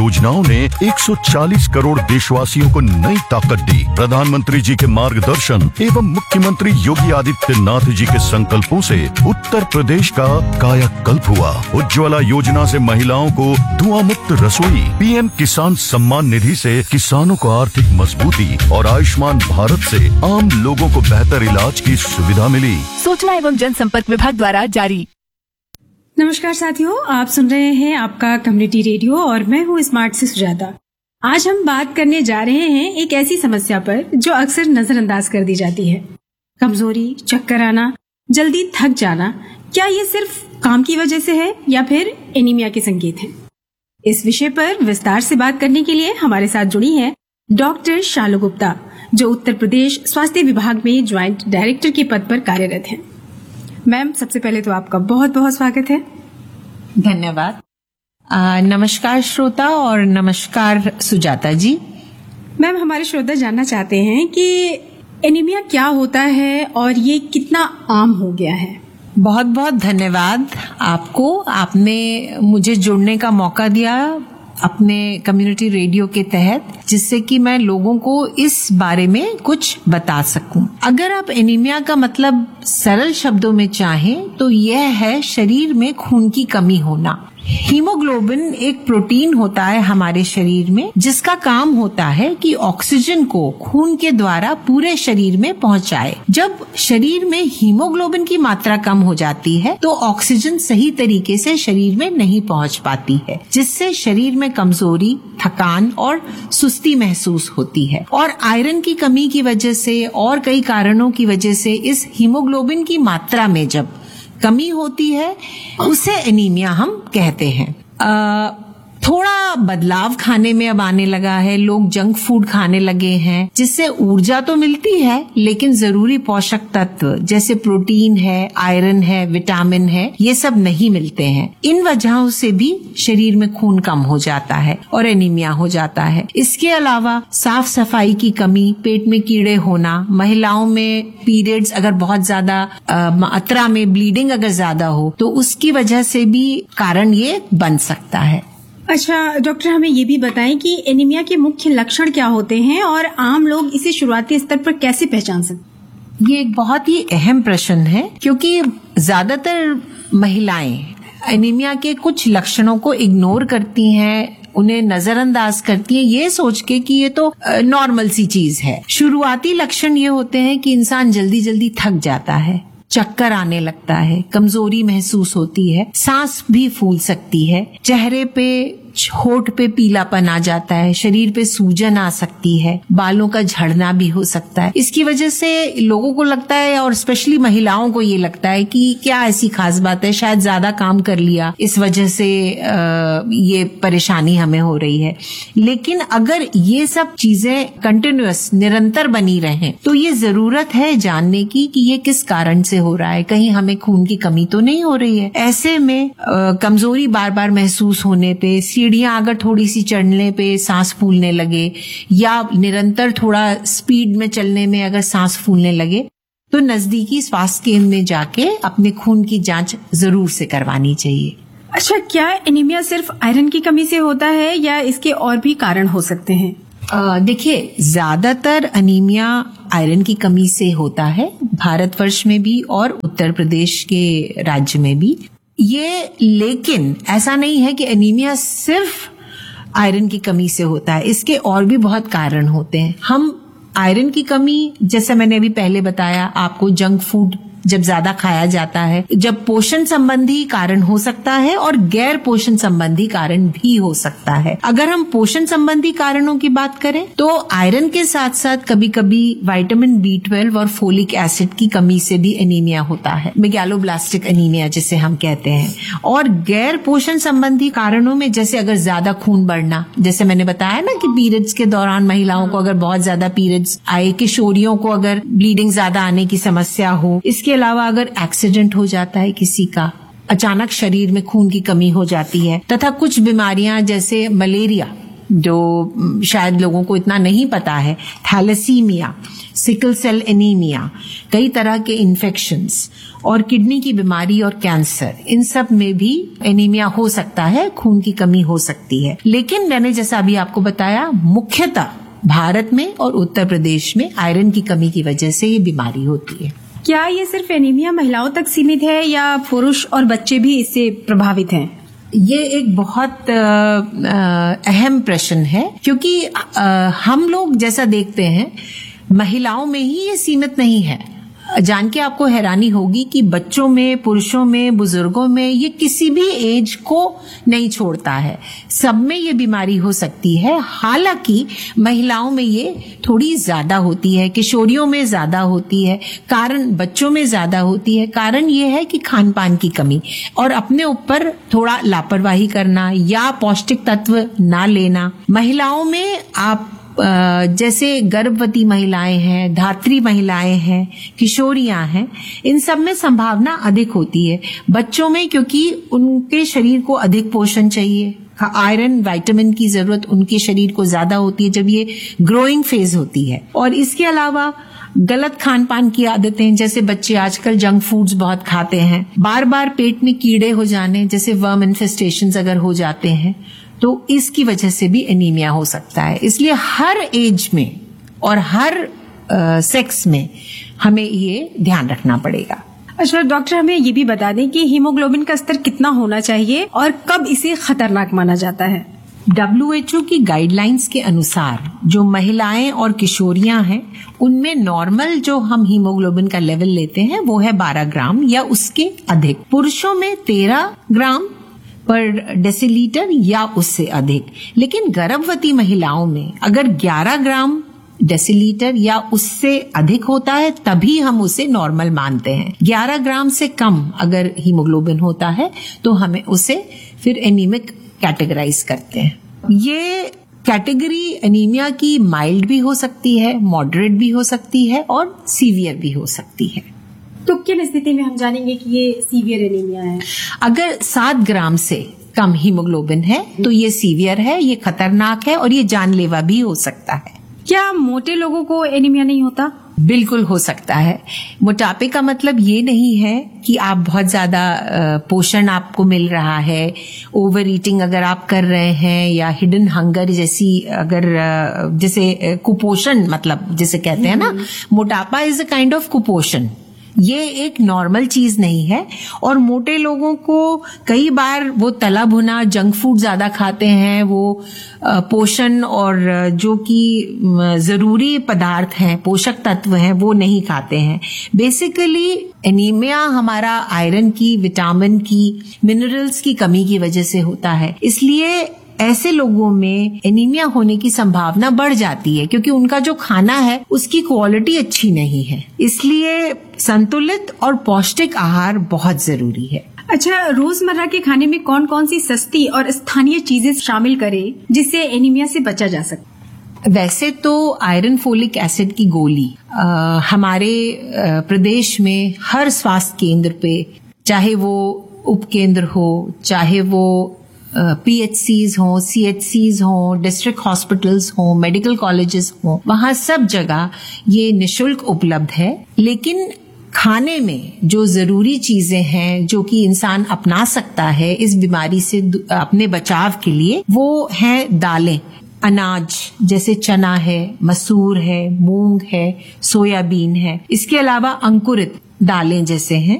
योजनाओं ने 140 करोड़ देशवासियों को नई ताकत दी। प्रधानमंत्री जी के मार्गदर्शन एवं मुख्यमंत्री योगी आदित्यनाथ जी के संकल्पों से उत्तर प्रदेश का कायाकल्प हुआ। उज्ज्वला योजना से महिलाओं को धुआं मुक्त रसोई, पीएम किसान सम्मान निधि से किसानों को आर्थिक मजबूती और आयुष्मान भारत से आम लोगों को बेहतर इलाज की सुविधा मिली। सूचना एवं जनसंपर्क विभाग द्वारा जारी। नमस्कार साथियों, आप सुन रहे हैं आपका कम्युनिटी रेडियो और मैं हूँ स्मार्ट से सुजाता। आज हम बात करने जा रहे हैं एक ऐसी समस्या पर जो अक्सर नजरअंदाज कर दी जाती है। कमजोरी, चक्कर आना, जल्दी थक जाना, क्या ये सिर्फ काम की वजह से है या फिर एनीमिया के संकेत हैं? इस विषय पर विस्तार से बात करने के लिए हमारे साथ जुड़ी हैं डॉक्टर शालू गुप्ता, जो उत्तर प्रदेश स्वास्थ्य विभाग में ज्वाइंट डायरेक्टर के पद पर कार्यरत हैं। मैम, सबसे पहले तो आपका बहुत बहुत स्वागत है। धन्यवाद। नमस्कार श्रोता और नमस्कार सुजाता जी। मैम, हमारे श्रोता जानना चाहते हैं कि एनीमिया क्या होता है और ये कितना आम हो गया है। बहुत बहुत धन्यवाद आपको, आपने मुझे जुड़ने का मौका दिया अपने कम्युनिटी रेडियो के तहत, जिससे कि मैं लोगों को इस बारे में कुछ बता सकूं। अगर आप एनीमिया का मतलब सरल शब्दों में चाहें तो यह है शरीर में खून की कमी होना। हीमोग्लोबिन एक प्रोटीन होता है हमारे शरीर में, जिसका काम होता है कि ऑक्सीजन को खून के द्वारा पूरे शरीर में पहुंचाए। जब शरीर में हीमोग्लोबिन की मात्रा कम हो जाती है तो ऑक्सीजन सही तरीके से शरीर में नहीं पहुंच पाती है, जिससे शरीर में कमजोरी, थकान और सुस्ती महसूस होती है। और आयरन की कमी की वजह से और कई कारणों की वजह से इस हीमोग्लोबिन की मात्रा में जब कमी होती है उसे एनीमिया हम कहते हैं। थोड़ा बदलाव खाने में अब आने लगा है, लोग जंक फूड खाने लगे हैं, जिससे ऊर्जा तो मिलती है लेकिन जरूरी पोषक तत्व जैसे प्रोटीन है, आयरन है, विटामिन है, ये सब नहीं मिलते हैं। इन वजहों से भी शरीर में खून कम हो जाता है और एनीमिया हो जाता है। इसके अलावा साफ सफाई की कमी, पेट में कीड़े होना, महिलाओं में पीरियड्स अगर बहुत ज्यादा मात्रा में ब्लीडिंग अगर ज्यादा हो तो उसकी वजह से भी कारण ये बन सकता है। अच्छा डॉक्टर, हमें ये भी बताएं कि एनीमिया के मुख्य लक्षण क्या होते हैं और आम लोग इसे शुरुआती स्तर पर कैसे पहचान सकते हैं? ये एक बहुत ही अहम प्रश्न है, क्योंकि ज्यादातर महिलाएं एनीमिया के कुछ लक्षणों को इग्नोर करती हैं, उन्हें नजरअंदाज करती हैं, ये सोच के कि ये तो नॉर्मल सी चीज है। शुरुआती लक्षण ये होते हैं कि इंसान जल्दी जल्दी थक जाता है, चक्कर आने लगता है, कमजोरी महसूस होती है, सांस भी फूल सकती है, चेहरे पे, होठ पे पीलापन आ जाता है, शरीर पे सूजन आ सकती है, बालों का झड़ना भी हो सकता है। इसकी वजह से लोगों को लगता है, और स्पेशली महिलाओं को ये लगता है कि क्या ऐसी खास बात है, शायद ज्यादा काम कर लिया, इस वजह से ये परेशानी हमें हो रही है। लेकिन अगर ये सब चीजें कंटिन्यूअस, निरंतर बनी रहें तो ये जरूरत है जानने की कि ये किस कारण से हो रहा है, कहीं हमें खून की कमी तो नहीं हो रही है। ऐसे में कमजोरी बार बार महसूस होने पे, सीढ़ियां अगर थोड़ी सी चढ़ने पे सांस फूलने लगे, या निरंतर थोड़ा स्पीड में चलने में अगर सांस फूलने लगे, तो नजदीकी स्वास्थ्य केंद्र में जाके अपने खून की जांच जरूर से करवानी चाहिए। अच्छा, क्या एनीमिया सिर्फ आयरन की कमी से होता है या इसके और भी कारण हो सकते हैं? देखिए, ज्यादातर एनीमिया आयरन की कमी से होता है, भारतवर्ष में भी और उत्तर प्रदेश के राज्य में भी ये। लेकिन ऐसा नहीं है कि एनीमिया सिर्फ आयरन की कमी से होता है, इसके और भी बहुत कारण होते हैं। हम आयरन की कमी, जैसे मैंने अभी पहले बताया आपको, जंक फूड जब ज्यादा खाया जाता है, जब पोषण संबंधी कारण हो सकता है और गैर पोषण संबंधी कारण भी हो सकता है। अगर हम पोषण संबंधी कारणों की बात करें तो आयरन के साथ साथ कभी कभी विटामिन B12 और फोलिक एसिड की कमी से भी एनीमिया होता है, मेगालोब्लास्टिक एनीमिया जिसे हम कहते हैं। और गैर पोषण संबंधी कारणों में जैसे अगर ज्यादा खून बढ़ना, जैसे मैंने बताया ना कि पीरियड्स के दौरान महिलाओं को अगर बहुत ज्यादा पीरियड्स आए, किशोरियों को अगर ब्लीडिंग ज्यादा आने की समस्या हो, इसके अलावा अगर एक्सीडेंट हो जाता है किसी का, अचानक शरीर में खून की कमी हो जाती है, तथा कुछ बीमारियां जैसे मलेरिया जो शायद लोगों को इतना नहीं पता है, थैलेसीमिया, सिकल सेल एनीमिया, कई तरह के इन्फेक्शंस और किडनी की बीमारी और कैंसर, इन सब में भी एनीमिया हो सकता है, खून की कमी हो सकती है। लेकिन मैंने जैसा अभी आपको बताया, मुख्यतः भारत में और उत्तर प्रदेश में आयरन की कमी की वजह से ये बीमारी होती है। क्या ये सिर्फ एनीमिया महिलाओं तक सीमित है या पुरुष और बच्चे भी इससे प्रभावित हैं? ये एक बहुत अहम प्रश्न है, क्योंकि हम लोग जैसा देखते हैं महिलाओं में ही ये सीमित नहीं है। जान के आपको हैरानी होगी कि बच्चों में, पुरुषों में, बुजुर्गों में, ये किसी भी एज को नहीं छोड़ता है, सब में ये बीमारी हो सकती है। हालांकि महिलाओं में ये थोड़ी ज्यादा होती है, किशोरियों में ज्यादा होती है, कारण बच्चों में ज्यादा होती है। कारण ये है कि खान पान की कमी और अपने ऊपर थोड़ा लापरवाही करना या पौष्टिक तत्व ना लेना। महिलाओं में आप जैसे गर्भवती महिलाएं हैं, धात्री महिलाएं हैं, किशोरियां हैं, इन सब में संभावना अधिक होती है। बच्चों में क्योंकि उनके शरीर को अधिक पोषण चाहिए, आयरन, विटामिन की जरूरत उनके शरीर को ज्यादा होती है जब ये ग्रोइंग फेज होती है। और इसके अलावा गलत खान पान की आदतें, जैसे बच्चे आजकल जंक फूड्स बहुत खाते हैं, बार बार पेट में कीड़े हो जाने, जैसे वर्म इन्फेस्टेशंस अगर हो जाते हैं, तो इसकी वजह से भी एनीमिया हो सकता है। इसलिए हर एज में और हर सेक्स में हमें ये ध्यान रखना पड़ेगा। अच्छा डॉक्टर, हमें ये भी बता दें कि हीमोग्लोबिन का स्तर कितना होना चाहिए और कब इसे खतरनाक माना जाता है? WHO की गाइडलाइंस के अनुसार जो महिलाएं और किशोरियां हैं, उनमें नॉर्मल जो हम हीमोग्लोबिन का लेवल लेते हैं वो है 12 ग्राम या उसके अधिक। पुरुषों में 13 ग्राम पर डेसीलीटर या उससे अधिक। लेकिन गर्भवती महिलाओं में अगर 11 ग्राम डेसीलीटर या उससे अधिक होता है तभी हम उसे नॉर्मल मानते हैं। 11 ग्राम से कम अगर हीमोग्लोबिन होता है तो हमें उसे फिर एनीमिक कैटेगराइज करते हैं। ये कैटेगरी एनीमिया की माइल्ड भी हो सकती है, मॉडरेट भी हो सकती है और सीवियर भी हो सकती है। तो किन स्थिति में हम जानेंगे कि ये सीवियर एनीमिया है? अगर 7 ग्राम से कम हीमोग्लोबिन है तो ये सीवियर है, ये खतरनाक है और ये जानलेवा भी हो सकता है। क्या मोटे लोगों को एनीमिया नहीं होता? बिल्कुल हो सकता है। मोटापे का मतलब ये नहीं है कि आप बहुत ज्यादा पोषण आपको मिल रहा है, ओवर ईटिंग अगर आप कर रहे हैं, या हिडन हंगर जैसी अगर जैसे कुपोषण, मतलब जिसे कहते हैं ना, मोटापा इज अ काइंड ऑफ कुपोषण। ये एक नॉर्मल चीज नहीं है। और मोटे लोगों को कई बार वो तला भुना जंक फूड ज्यादा खाते हैं, वो पोषण और जो कि जरूरी पदार्थ हैं, पोषक तत्व हैं, वो नहीं खाते हैं। बेसिकली एनीमिया हमारा आयरन की, विटामिन की, मिनरल्स की कमी की वजह से होता है। इसलिए ऐसे लोगों में एनीमिया होने की संभावना बढ़ जाती है क्योंकि उनका जो खाना है उसकी क्वालिटी अच्छी नहीं है। इसलिए संतुलित और पौष्टिक आहार बहुत जरूरी है। अच्छा, रोजमर्रा के खाने में कौन कौन सी सस्ती और स्थानीय चीजें शामिल करें जिससे एनीमिया से बचा जा सके? वैसे तो आयरन फोलिक एसिड की गोली हमारे प्रदेश में हर स्वास्थ्य केंद्र पे, चाहे वो उप केंद्र हो, चाहे वो PHCs हो, CHCs हो, डिस्ट्रिक्ट हॉस्पिटल्स हो, मेडिकल कॉलेजेस हो, वहां सब जगह ये निशुल्क उपलब्ध है। लेकिन खाने में जो जरूरी चीजें हैं जो कि इंसान अपना सकता है इस बीमारी से अपने बचाव के लिए, वो हैं दालें, अनाज जैसे चना है, मसूर है, मूंग है, सोयाबीन है। इसके अलावा अंकुरित दालें जैसे हैं